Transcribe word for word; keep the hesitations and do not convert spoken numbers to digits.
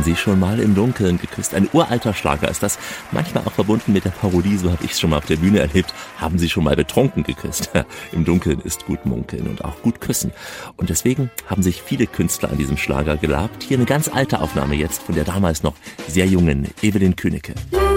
Sie schon mal im Dunkeln geküsst? Ein uralter Schlager ist das, manchmal auch verbunden mit der Parodie, so habe ich es schon mal auf der Bühne erlebt. Haben Sie schon mal betrunken geküsst? Im Dunkeln ist gut munkeln und auch gut küssen. Und deswegen haben sich viele Künstler an diesem Schlager gelabt. Hier eine ganz alte Aufnahme jetzt von der damals noch sehr jungen Evelyn Künneke.